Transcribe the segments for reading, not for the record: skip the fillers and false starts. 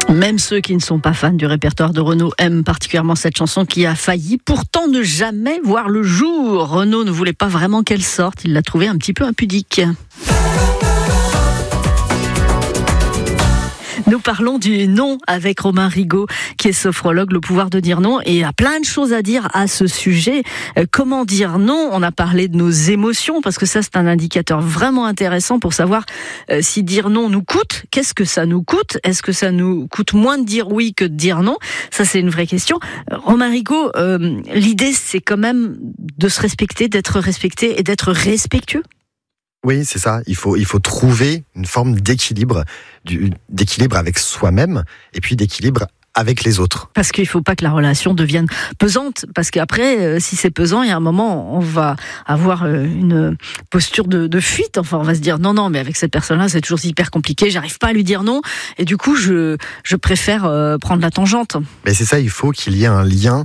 Même ceux qui ne sont pas fans du répertoire de Renaud aiment particulièrement cette chanson qui a failli pourtant ne jamais voir le jour. Renaud ne voulait pas vraiment qu'elle sorte, il l'a trouvée un petit peu impudique. Nous parlons du non avec Romain Rigaud, qui est sophrologue, le pouvoir de dire non, et a plein de choses à dire à ce sujet. Comment dire non ? On a parlé de nos émotions, parce que ça, c'est un indicateur vraiment intéressant pour savoir si dire non nous coûte. Qu'est-ce que ça nous coûte ? Est-ce que ça nous coûte moins de dire oui que de dire non ? Ça, c'est une vraie question. Romain Rigaud, l'idée, c'est quand même de se respecter, d'être respecté et d'être respectueux. Oui, c'est ça. Il faut trouver une forme d'équilibre avec soi-même et puis d'équilibre avec les autres. Parce qu'il ne faut pas que la relation devienne pesante, parce qu'après, si c'est pesant, il y a un moment, on va avoir une posture de fuite. Enfin, on va se dire non, mais avec cette personne-là, c'est toujours hyper compliqué, j'arrive pas à lui dire non, et du coup, je préfère prendre la tangente. Mais c'est ça, il faut qu'il y ait un lien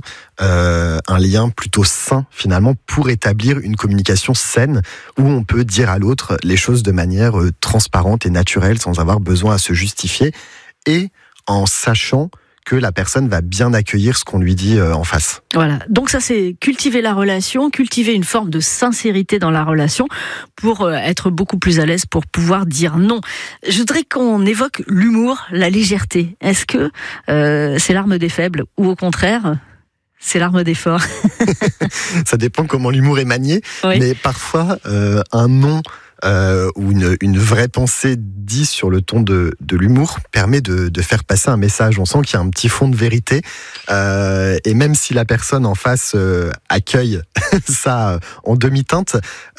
plutôt sain, finalement, pour établir une communication saine, où on peut dire à l'autre les choses de manière transparente et naturelle, sans avoir besoin à se justifier, et en sachant que la personne va bien accueillir ce qu'on lui dit en face. Voilà, donc ça c'est cultiver la relation, cultiver une forme de sincérité dans la relation pour être beaucoup plus à l'aise pour pouvoir dire non. Je voudrais qu'on évoque l'humour, la légèreté. Est-ce que c'est l'arme des faibles ou au contraire c'est l'arme des forts? Ça dépend comment l'humour est manié, oui. Mais parfois un non ou une vraie pensée dit sur le ton de l'humour permet de faire passer un message. On sent qu'il y a un petit fond de vérité et même si la personne en face accueille ça en demi-teinte,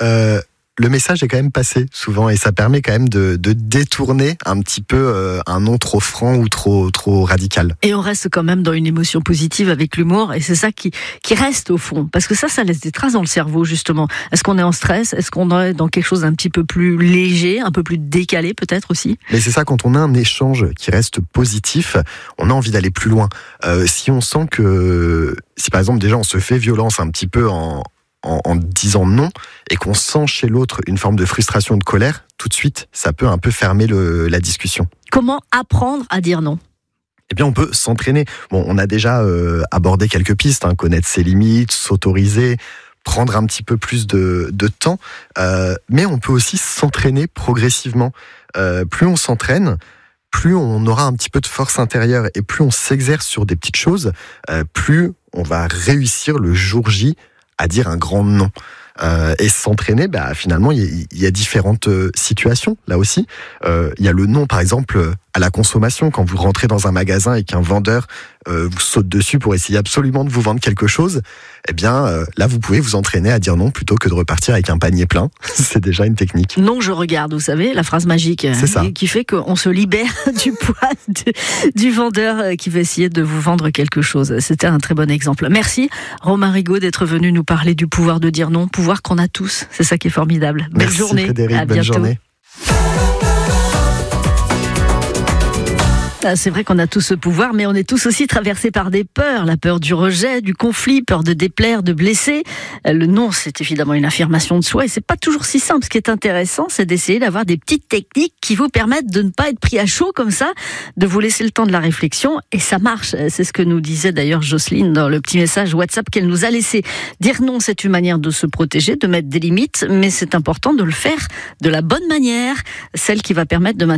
le message est quand même passé souvent et ça permet quand même de détourner un petit peu un non trop franc ou trop radical. Et on reste quand même dans une émotion positive avec l'humour et c'est ça qui reste au fond. Parce que ça laisse des traces dans le cerveau justement. Est-ce qu'on est en stress ? Est-ce qu'on est dans quelque chose d'un petit peu plus léger, un peu plus décalé peut-être aussi ? Mais c'est ça, quand on a un échange qui reste positif, on a envie d'aller plus loin. Si on sent que, si par exemple déjà on se fait violence un petit peu en disant non, et qu'on sent chez l'autre une forme de frustration, de colère, tout de suite, ça peut un peu fermer la discussion. Comment apprendre à dire non ? Eh bien, on peut s'entraîner. Bon, on a déjà abordé quelques pistes, connaître ses limites, s'autoriser, prendre un petit peu plus de temps, mais on peut aussi s'entraîner progressivement. Plus on s'entraîne, plus on aura un petit peu de force intérieure, et plus on s'exerce sur des petites choses, plus on va réussir le jour J à dire un grand non. Et s'entraîner, finalement, il y a différentes situations, là aussi. Il y a le non, par exemple, à la consommation. Quand vous rentrez dans un magasin et qu'un vendeur vous saute dessus pour essayer absolument de vous vendre quelque chose, eh bien, là, vous pouvez vous entraîner à dire non plutôt que de repartir avec un panier plein. C'est déjà une technique. Non, je regarde, vous savez, la phrase magique qui fait qu'on se libère du poids du vendeur qui veut essayer de vous vendre quelque chose. C'était un très bon exemple. Merci, Romain Rigaud, d'être venu nous parler du pouvoir de dire non, pouvoir qu'on a tous. C'est ça qui est formidable. Belle journée. Frédéric, à bientôt. bonne journée. C'est vrai qu'on a tous ce pouvoir, mais on est tous aussi traversés par des peurs. La peur du rejet, du conflit, peur de déplaire, de blesser. Le non, c'est évidemment une affirmation de soi et c'est pas toujours si simple. Ce qui est intéressant, c'est d'essayer d'avoir des petites techniques qui vous permettent de ne pas être pris à chaud comme ça, de vous laisser le temps de la réflexion et ça marche. C'est ce que nous disait d'ailleurs Jocelyne dans le petit message WhatsApp qu'elle nous a laissé. Dire non, c'est une manière de se protéger, de mettre des limites, mais c'est important de le faire de la bonne manière, celle qui va permettre de maintenir